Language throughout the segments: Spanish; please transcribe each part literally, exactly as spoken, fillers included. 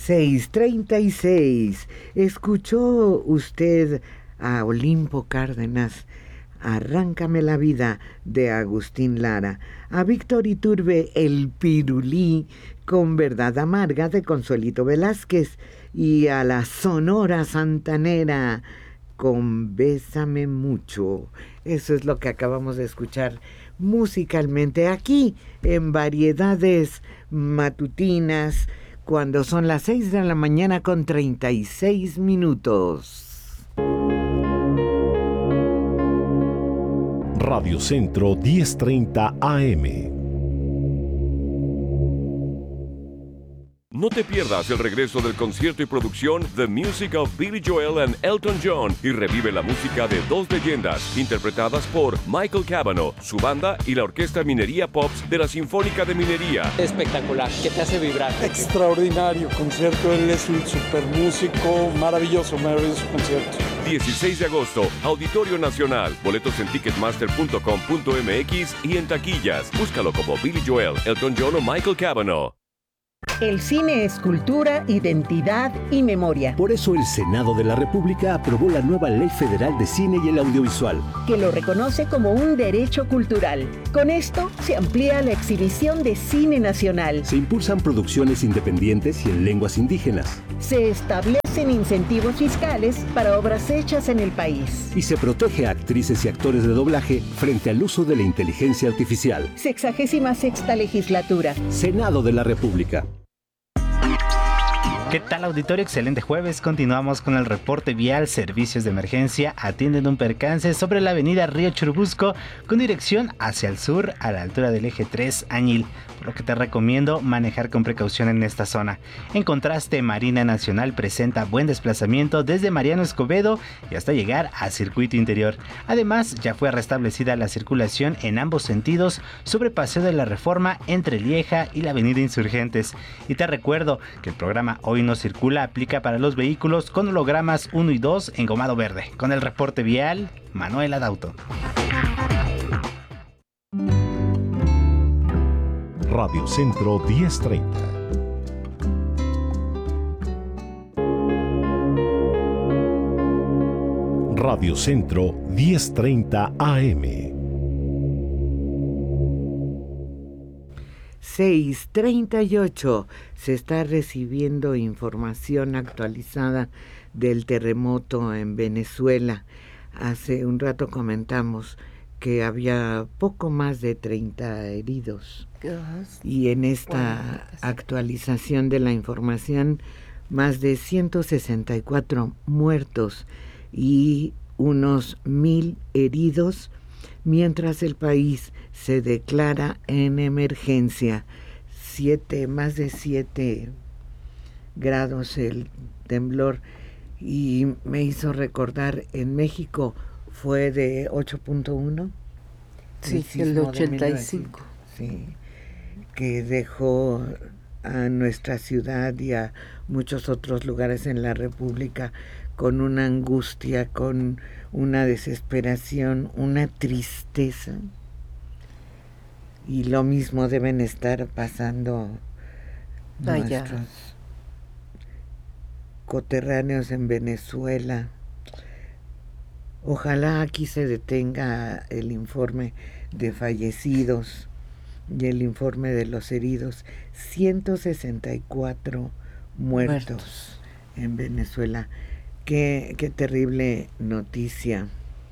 seis treinta y seis. ¿Escuchó usted a Olimpo Cárdenas? Arráncame la vida, de Agustín Lara. A Víctor Iturbe, El Pirulí, con Verdad Amarga, de Consuelito Velázquez. Y a la Sonora Santanera, con Bésame Mucho. Eso es lo que acabamos de escuchar musicalmente aquí en Variedades Matutinas, cuando son las seis de la mañana con treinta y seis minutos. Radio Centro diez treinta A M. No te pierdas el regreso del concierto y producción The Music of Billy Joel and Elton John y revive la música de dos leyendas interpretadas por Michael Cavanaugh, su banda y la Orquesta Minería Pops de la Sinfónica de Minería. Espectacular, que te hace vibrar. Extraordinario concierto, él es un super músico, maravilloso, maravilloso concierto. dieciséis de agosto, Auditorio Nacional. Boletos en ticketmaster punto com punto m x y en taquillas. Búscalo como Billy Joel, Elton John o Michael Cavanaugh. El cine es cultura, identidad y memoria. Por eso el Senado de la República aprobó la nueva Ley Federal de Cine y el Audiovisual, que lo reconoce como un derecho cultural. Con esto se amplía la exhibición de cine nacional. Se impulsan producciones independientes y en lenguas indígenas. Se establecen incentivos fiscales para obras hechas en el país. Y se protege a actrices y actores de doblaje frente al uso de la inteligencia artificial. Sexagésima sexta legislatura. Senado de la República. ¿Qué tal, auditorio? Excelente jueves. Continuamos con el reporte vial. Servicios de emergencia atienden un percance sobre la avenida Río Churubusco con dirección hacia el sur a la altura del eje tres Añil, por lo que te recomiendo manejar con precaución en esta zona. En contraste, Marina Nacional presenta buen desplazamiento desde Mariano Escobedo y hasta llegar a Circuito Interior. Además, ya fue restablecida la circulación en ambos sentidos sobre Paseo de la Reforma entre Lieja y la avenida Insurgentes. Y te recuerdo que el programa Hoy No Circula aplica para los vehículos con hologramas uno y dos engomado verde. Con el reporte vial, Manuel Adauto. Radio Centro diez treinta. Radio Centro diez treinta A M. seis treinta y ocho. Se está recibiendo información actualizada del terremoto en Venezuela. Hace un rato comentamos que había poco más de treinta heridos. Y en esta actualización de la información, más de ciento sesenta y cuatro muertos y unos mil heridos, mientras el país se declara en emergencia. Siete, más de siete grados el temblor, y me hizo recordar, en México fue de ocho punto uno. Sí, el ochenta y cinco. Sí, que dejó a nuestra ciudad y a muchos otros lugares en la República con una angustia, con una desesperación, una tristeza. Y lo mismo deben estar pasando Vaya. nuestros coterráneos en Venezuela. Ojalá aquí se detenga el informe de fallecidos y el informe de los heridos. ciento sesenta y cuatro muertos, muertos. En Venezuela. Qué, qué terrible noticia.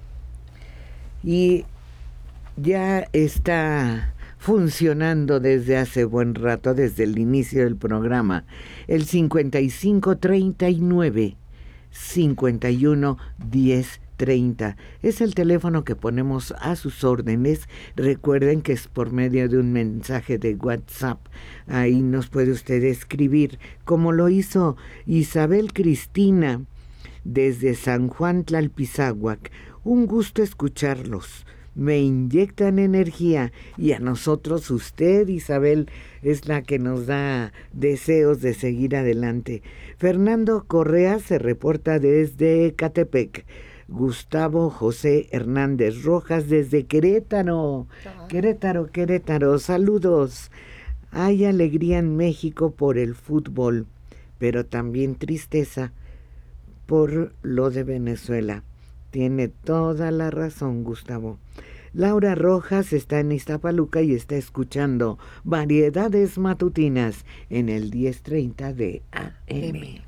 Y ya está funcionando desde hace buen rato, desde el inicio del programa, el cincuenta y cinco treinta y nueve cincuenta y uno diez treinta. Es el teléfono que ponemos a sus órdenes. Recuerden que es por medio de un mensaje de WhatsApp. Ahí nos puede usted escribir, como lo hizo Isabel Cristina desde San Juan Tlalpizáhuac. Un gusto escucharlos. Me inyectan energía, y a nosotros usted, Isabel, es la que nos da deseos de seguir adelante. Fernando Correa se reporta desde Ecatepec. Gustavo José Hernández Rojas desde Querétaro. Querétaro, Querétaro, saludos. Hay alegría en México por el fútbol, pero también tristeza por lo de Venezuela. Tiene toda la razón, Gustavo. Laura Rojas está en Iztapaluca y está escuchando Variedades Matutinas en el diez treinta de A M.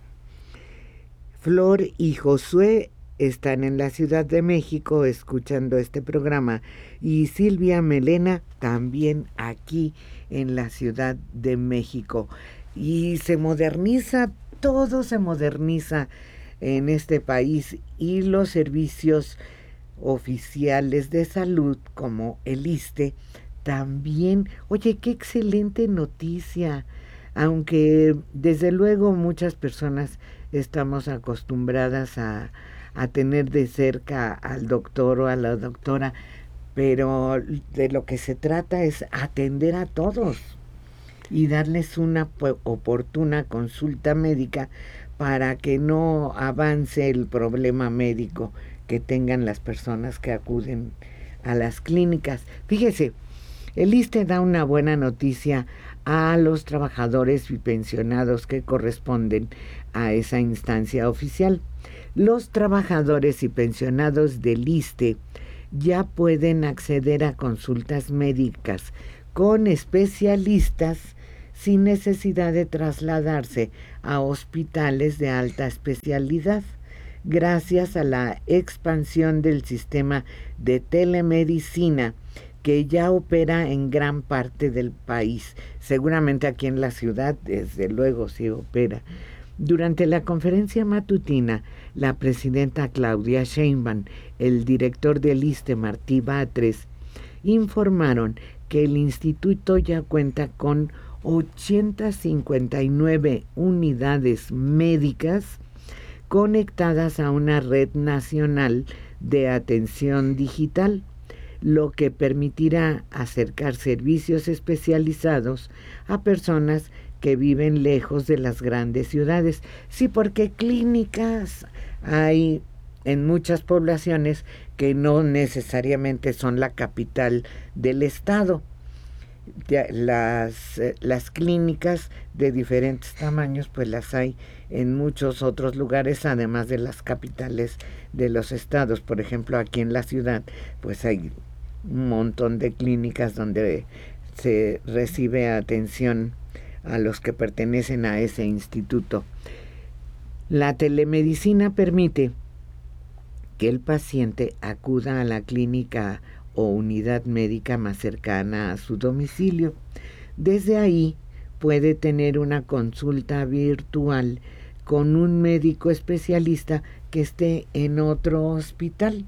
Flor y Josué están en la Ciudad de México escuchando este programa, y Silvia Melena también aquí en la Ciudad de México. Y se moderniza, todo se moderniza en este país, y los servicios oficiales de salud como el ISSSTE también. Oye, qué excelente noticia, aunque desde luego muchas personas estamos acostumbradas a, a tener de cerca al doctor o a la doctora, pero de lo que se trata es atender a todos y darles una oportuna consulta médica para que no avance el problema médico que tengan las personas que acuden a las clínicas. Fíjese, el ISSSTE da una buena noticia a los trabajadores y pensionados que corresponden a esa instancia oficial. Los trabajadores y pensionados del ISSSTE ya pueden acceder a consultas médicas con especialistas sin necesidad de trasladarse a hospitales de alta especialidad, gracias a la expansión del sistema de telemedicina que ya opera en gran parte del país. Seguramente aquí en la ciudad, desde luego, sí opera. Durante la conferencia matutina, la presidenta Claudia Sheinbaum, el director del ISSSTE, Martí Batres, informaron que el instituto ya cuenta con ochocientas cincuenta y nueve unidades médicas conectadas a una red nacional de atención digital, lo que permitirá acercar servicios especializados a personas que viven lejos de las grandes ciudades. Sí, porque clínicas hay en muchas poblaciones que no necesariamente son la capital del estado. Las, las clínicas de diferentes tamaños pues las hay en muchos otros lugares, además de las capitales de los estados. Por ejemplo, aquí en la ciudad pues hay un montón de clínicas donde se recibe atención a los que pertenecen a ese instituto. La telemedicina permite que el paciente acuda a la clínica o unidad médica más cercana a su domicilio. Desde ahí puede tener una consulta virtual con un médico especialista que esté en otro hospital.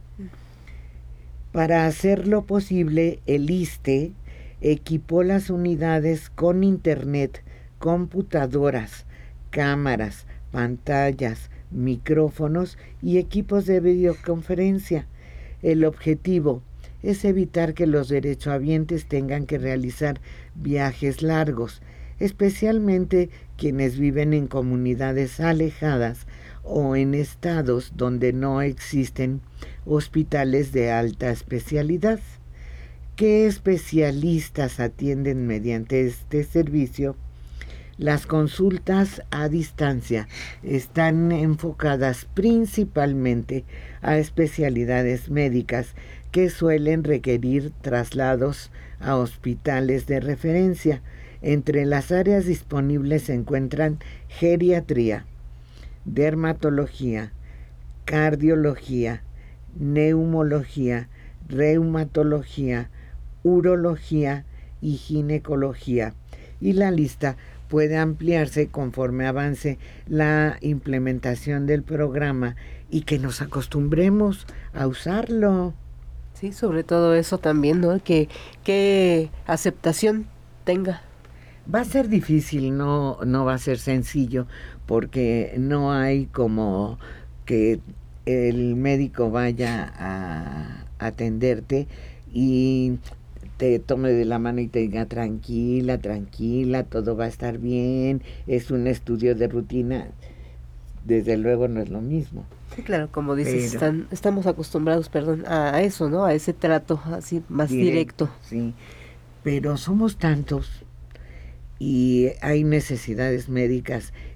Para hacerlo posible, el ISSSTE equipó las unidades con internet, computadoras, cámaras, pantallas, micrófonos y equipos de videoconferencia. El objetivo es evitar que los derechohabientes tengan que realizar viajes largos, especialmente quienes viven en comunidades alejadas o en estados donde no existen hospitales de alta especialidad. ¿Qué especialistas atienden mediante este servicio? Las consultas a distancia están enfocadas principalmente a especialidades médicas que suelen requerir traslados a hospitales de referencia. Entre las áreas disponibles se encuentran geriatría, dermatología, cardiología, neumología, reumatología, urología y ginecología. Y la lista puede ampliarse conforme avance la implementación del programa y que nos acostumbremos a usarlo. Sí, sobre todo eso también, ¿no? Que, que aceptación tenga. Va a ser difícil, no, no va a ser sencillo, porque no hay como que el médico vaya a atenderte y te tome de la mano y te diga tranquila, tranquila, todo va a estar bien, es un estudio de rutina. Desde luego no es lo mismo. Sí, claro, como dices, Pero, están, estamos acostumbrados, perdón, a eso, ¿no? A ese trato así más directo. directo. Sí, pero somos tantos y hay necesidades médicas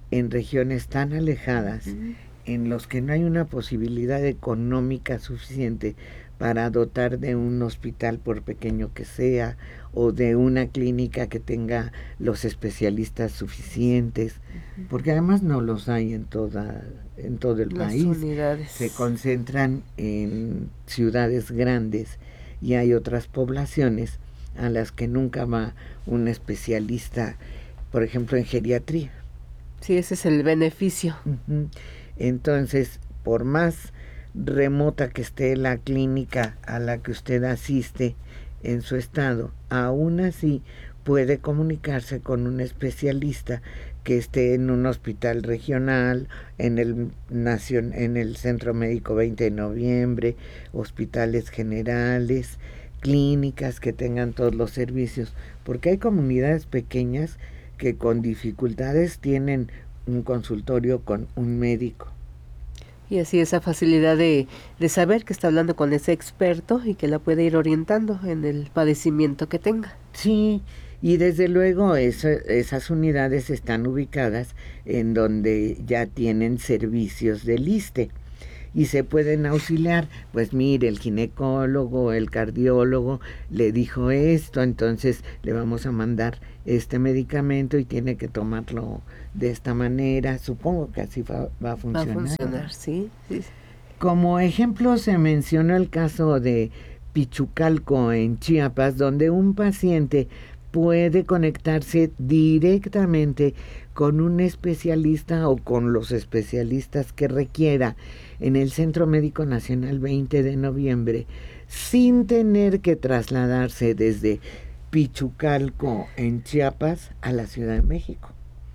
en regiones tan alejadas, uh-huh. en los que no hay una posibilidad económica suficiente para dotar de un hospital, por pequeño que sea, o de una clínica que tenga los especialistas suficientes, uh-huh. porque además no los hay en toda en todo el Las país. Unidades. Se concentran en ciudades grandes y hay otras poblaciones a las que nunca va un especialista, por ejemplo en geriatría. Sí, ese es el beneficio. Uh-huh. Entonces, por más remota que esté la clínica a la que usted asiste en su estado, aún así puede comunicarse con un especialista que esté en un hospital regional, en el nacion, en el Centro Médico veinte de noviembre, hospitales generales, clínicas que tengan todos los servicios, porque hay comunidades pequeñas que con dificultades tienen un consultorio con un médico. Y así esa facilidad de, de saber que está hablando con ese experto y que la puede ir orientando en el padecimiento que tenga. Sí, y desde luego eso, esas unidades están ubicadas en donde ya tienen servicios del ISSSTE y se pueden auxiliar. Pues mire, el ginecólogo, el cardiólogo le dijo esto, entonces le vamos a mandar este medicamento y tiene que tomarlo de esta manera. Supongo que así va, va a funcionar. Va a funcionar, sí, sí. Como ejemplo se mencionó el caso de Pichucalco en Chiapas, donde un paciente puede conectarse directamente con un especialista o con los especialistas que requiera en el Centro Médico Nacional veinte de noviembre, sin tener que trasladarse desde Pichucalco en Chiapas a la Ciudad de México.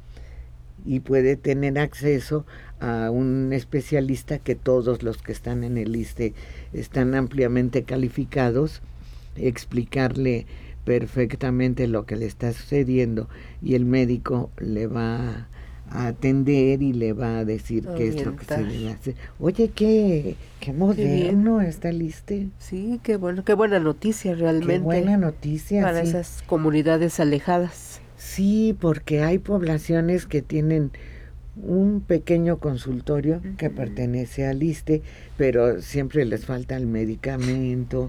Y puede tener acceso a un especialista que todos los que están en el ISSSTE están ampliamente calificados, explicarle perfectamente lo que le está sucediendo y el médico le va a atender y le va a decir qué es lo que se debe hacer. Oye, qué, qué moderno qué está el ISSSTE. Sí, qué bueno, qué buena noticia realmente. Qué buena noticia. Para sí. esas comunidades alejadas. Sí, porque hay poblaciones que tienen un pequeño consultorio uh-huh. que pertenece al ISSSTE, pero siempre les falta el medicamento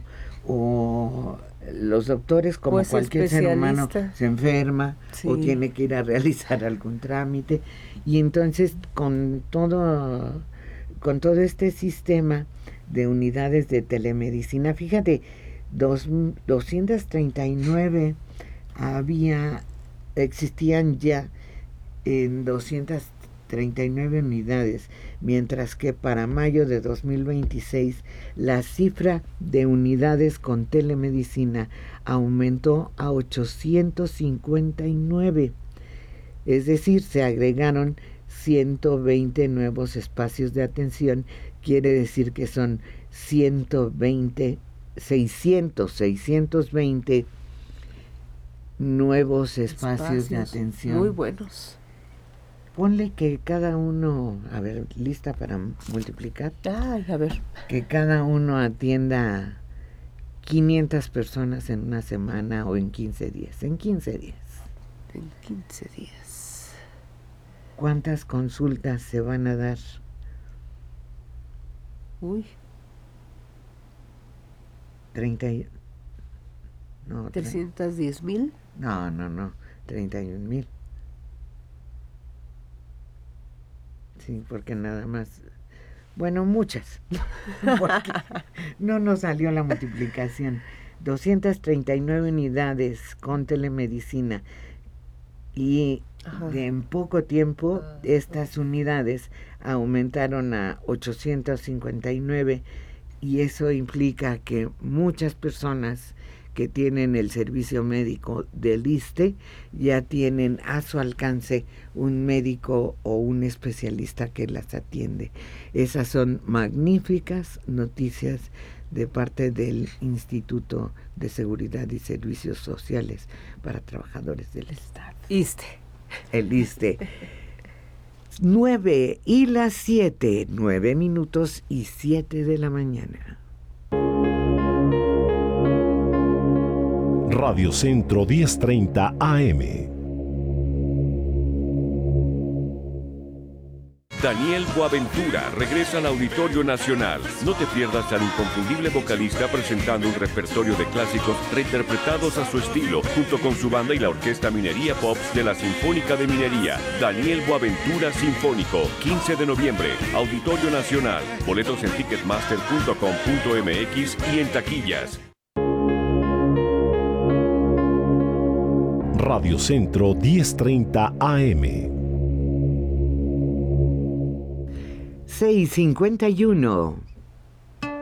o los doctores, como pues cualquier ser humano, se enferma sí. o tiene que ir a realizar algún trámite, y entonces con todo con todo este sistema de unidades de telemedicina, fíjate, dos, doscientas treinta y nueve había existían ya en doscientas treinta y nueve unidades, mientras que para mayo de dos mil veintiséis la cifra de unidades con telemedicina aumentó a ochocientos cincuenta y nueve, es decir, se agregaron ciento veinte nuevos espacios de atención, quiere decir que son ciento veinte, seiscientos, seiscientos veinte nuevos espacios, espacios de atención. Muy buenos. Ponle que cada uno, a ver, lista para multiplicar. Ay, a ver. Que cada uno atienda quinientas personas en una semana o en quince días. En quince días. En quince días. ¿Cuántas consultas se van a dar? Uy. treinta y... No, ¿trescientos diez mil? No, no, no. treinta y un mil. Sí, porque nada más, bueno, muchas, porque no nos salió la multiplicación. doscientas treinta y nueve unidades con telemedicina y de en poco tiempo estas unidades aumentaron a ochocientos cincuenta y nueve, y eso implica que muchas personas que tienen el servicio médico del ISSSTE ya tienen a su alcance un médico o un especialista que las atiende. Esas son magníficas noticias de parte del Instituto de Seguridad y Servicios Sociales para Trabajadores del Estado. ISSSTE. El ISSSTE. Nueve y las siete, nueve minutos y siete de la mañana. Radio Centro diez treinta A M. Daniel Boaventura regresa al Auditorio Nacional. No te pierdas al inconfundible vocalista presentando un repertorio de clásicos reinterpretados a su estilo, junto con su banda y la Orquesta Minería Pops de la Sinfónica de Minería. Daniel Boaventura Sinfónico, quince de noviembre, Auditorio Nacional. Boletos en ticketmaster punto com punto m x y en taquillas. Radio Centro diez treinta A M. seis cincuenta y uno.